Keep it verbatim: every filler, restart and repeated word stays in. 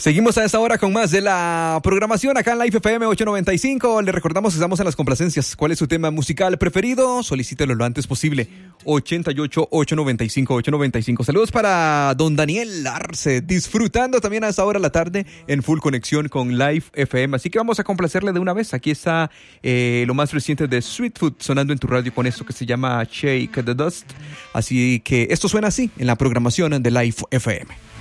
Seguimos a esta hora con más de la programación acá en Live F M ochocientos noventa y cinco. Le recordamos que estamos en las complacencias. ¿Cuál es su tema musical preferido? Solicítelo lo antes posible. ochenta y ocho, ochocientos noventa y cinco, ochocientos noventa y cinco. Saludos para don Daniel Arce, disfrutando también a esta hora de la tarde en full conexión con Live F M. Así que vamos a complacerle de una vez. Aquí está eh, lo más reciente de Sweetfoot sonando en tu radio con esto que se llama Shake the Dust. Así que esto suena así en la programación de Live F M.